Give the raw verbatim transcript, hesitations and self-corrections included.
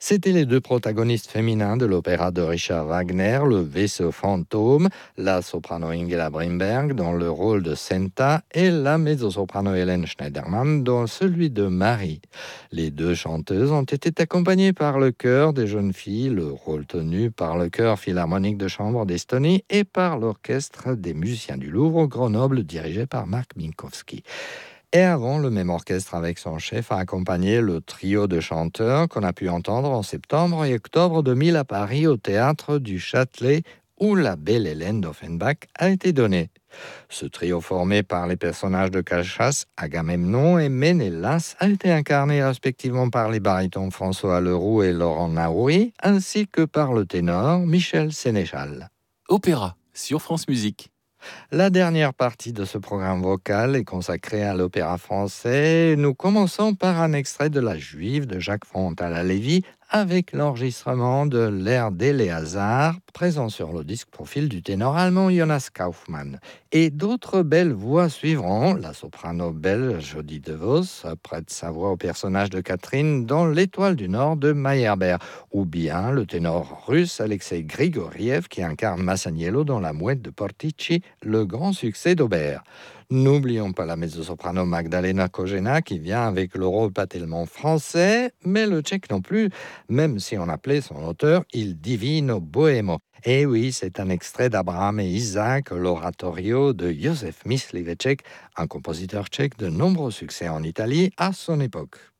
C'étaient les deux protagonistes féminins de l'opéra de Richard Wagner, Le Vaisseau fantôme, la soprano Ingela Brimberg dans le rôle de Senta et la mezzo-soprano Hélène Schneiderman dans celui de Marie. Les deux chanteuses ont été accompagnées par le chœur des jeunes filles, le rôle tenu par le chœur philharmonique de chambre d'Estonie et par l'orchestre des musiciens du Louvre Grenoble dirigé par Marc Minkowski. Et avant, le même orchestre avec son chef a accompagné le trio de chanteurs qu'on a pu entendre en septembre et octobre deux mille à Paris au théâtre du Châtelet où la belle Hélène d'Offenbach a été donnée. Ce trio formé par les personnages de Calchas, Agamemnon et Ménélas a été incarné respectivement par les barytons François Leroux et Laurent Naouri ainsi que par le ténor Michel Sénéchal. Opéra sur France Musique. La dernière partie de ce programme vocal est consacrée à l'opéra français. Nous commençons par un extrait de La Juive de Jacques Frontal-Lévy avec l'enregistrement de l'air d'Éléazar, présent sur le disque profil du ténor allemand Jonas Kaufmann. Et d'autres belles voix suivront. La soprano belge Jodie DeVos prête sa voix au personnage de Catherine dans L'Étoile du Nord de Meyerbeer, ou bien le ténor russe Alexei Grigoriev qui incarne Masaniello dans La Mouette de Portici, le grand succès d'Aubert. N'oublions pas la mezzo-soprano Magdalena Kojena qui vient avec le rôle pas tellement français, mais le tchèque non plus, même si on appelait son auteur Il Divino Bohémo. Et oui, c'est un extrait d'Abraham et Isaac, l'oratorio de Josef Mysliveček, un compositeur tchèque de nombreux succès en Italie à son époque.